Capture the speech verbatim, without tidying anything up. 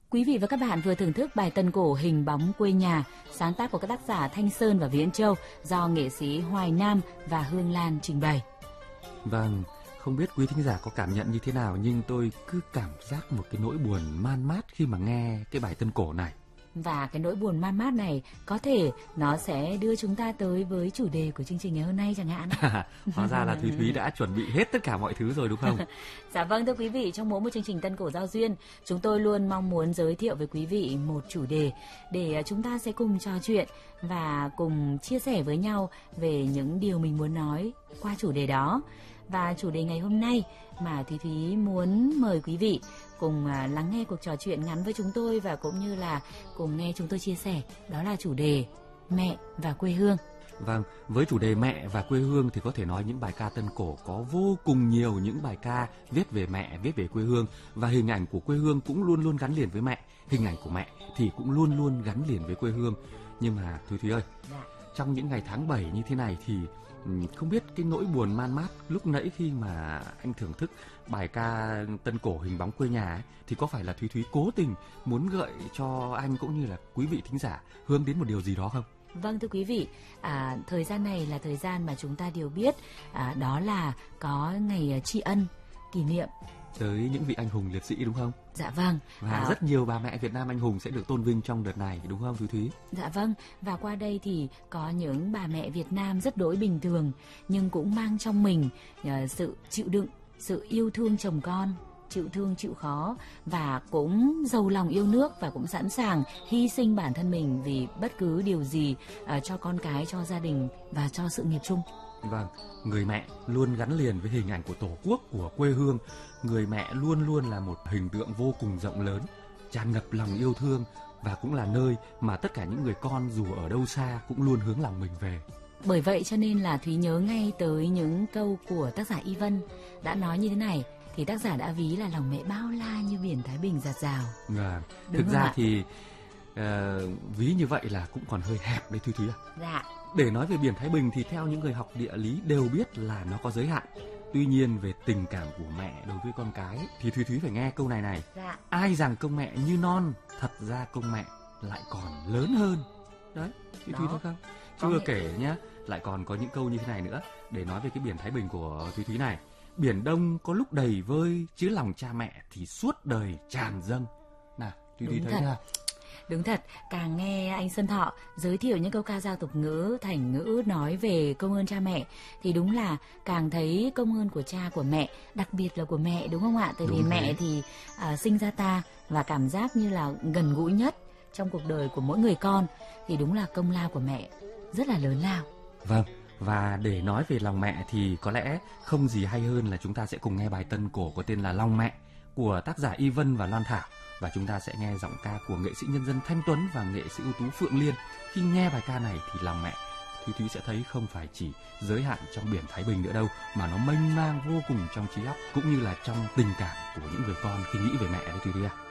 Quý vị và các bạn vừa thưởng thức bài tân cổ Hình bóng quê nhà, sáng tác của các tác giả Thanh Sơn và Viễn Châu do nghệ sĩ Hoài Nam và Hương Lan trình bày. Vâng, không biết quý thính giả có cảm nhận như thế nào, nhưng tôi cứ cảm giác một cái nỗi buồn man mát khi mà nghe cái bài tân cổ này. Và cái nỗi buồn man mát này có thể nó sẽ đưa chúng ta tới với chủ đề của chương trình ngày hôm nay chẳng hạn. Hóa ra là Thúy Thúy đã chuẩn bị hết tất cả mọi thứ rồi đúng không? Dạ vâng, thưa quý vị, trong mỗi một chương trình Tân Cổ Giao Duyên, chúng tôi luôn mong muốn giới thiệu với quý vị một chủ đề để chúng ta sẽ cùng trò chuyện và cùng chia sẻ với nhau về những điều mình muốn nói qua chủ đề đó. Và chủ đề ngày hôm nay mà Thúy Thúy muốn mời quý vị cùng lắng nghe cuộc trò chuyện ngắn với chúng tôi và cũng như là cùng nghe chúng tôi chia sẻ, đó là chủ đề mẹ và quê hương. Vâng, với chủ đề mẹ và quê hương thì có thể nói những bài ca tân cổ có vô cùng nhiều những bài ca viết về mẹ, viết về quê hương, và hình ảnh của quê hương cũng luôn luôn gắn liền với mẹ, hình ảnh của mẹ thì cũng luôn luôn gắn liền với quê hương. Nhưng mà Thúy Thúy ơi, dạ. trong những ngày tháng bảy như thế này thì không biết cái nỗi buồn man mát lúc nãy khi mà anh thưởng thức bài ca tân cổ Hình bóng quê nhà ấy, thì có phải là Thúy Thúy cố tình muốn gợi cho anh cũng như là quý vị thính giả hướng đến một điều gì đó không? Vâng, thưa quý vị, à, thời gian này là thời gian mà chúng ta đều biết, à, đó là có ngày tri ân, kỷ niệm tới những vị anh hùng liệt sĩ đúng không? Dạ vâng. Và à, rất nhiều bà mẹ Việt Nam anh hùng sẽ được tôn vinh trong đợt này đúng không Thúy Thúy? Dạ vâng, và qua đây thì có những bà mẹ Việt Nam rất đỗi bình thường nhưng cũng mang trong mình uh, sự chịu đựng, sự yêu thương chồng con, chịu thương chịu khó, và cũng giàu lòng yêu nước và cũng sẵn sàng hy sinh bản thân mình vì bất cứ điều gì uh, cho con cái, cho gia đình và cho sự nghiệp chung. Vâng, người mẹ luôn gắn liền với hình ảnh của Tổ quốc, của quê hương. Người mẹ luôn luôn là một hình tượng vô cùng rộng lớn, tràn ngập lòng yêu thương, và cũng là nơi mà tất cả những người con dù ở đâu xa cũng luôn hướng lòng mình về. Bởi vậy cho nên là Thúy nhớ ngay tới những câu của tác giả Y Vân đã nói như thế này, thì tác giả đã ví là lòng mẹ bao la như biển Thái Bình dạt dào. À, thực ra ạ? thì uh, ví như vậy là cũng còn hơi hẹp đấy Thúy Thúy ạ. Dạ. Để nói về biển Thái Bình thì theo những người học địa lý đều biết là nó có giới hạn. Tuy nhiên về tình cảm của mẹ đối với con cái thì Thúy Thúy phải nghe câu này này. Dạ. Ai rằng công mẹ như non, thật ra công mẹ lại còn lớn hơn. Đấy, Thúy Thúy thấy không? Chưa nghĩa... kể nhá, lại còn có những câu như thế này nữa để nói về cái biển Thái Bình của Thúy Thúy này. Biển Đông có lúc đầy vơi, chứ lòng cha mẹ thì suốt đời tràn dâng. Nào, Thúy Thúy thấy chưa? Đúng thật, càng nghe anh Xuân Thọ giới thiệu những câu ca dao tục ngữ, thành ngữ nói về công ơn cha mẹ thì đúng là càng thấy công ơn của cha, của mẹ, đặc biệt là của mẹ, đúng không ạ? Tại vì mẹ thì à, sinh ra ta và cảm giác như là gần gũi nhất trong cuộc đời của mỗi người con, thì đúng là công lao của mẹ rất là lớn lao. Vâng, và để nói về lòng mẹ thì có lẽ không gì hay hơn là chúng ta sẽ cùng nghe bài tân cổ có tên là Lòng Mẹ của tác giả Y Vân và Loan Thảo. Và chúng ta sẽ nghe giọng ca của nghệ sĩ nhân dân Thanh Tuấn và nghệ sĩ ưu tú Phượng Liên. Khi nghe bài ca này thì lòng mẹ, Thúy Thúy sẽ thấy không phải chỉ giới hạn trong biển Thái Bình nữa đâu, mà nó mênh mang vô cùng trong trí óc cũng như là trong tình cảm của những người con khi nghĩ về mẹ đấy Thúy Thúy à.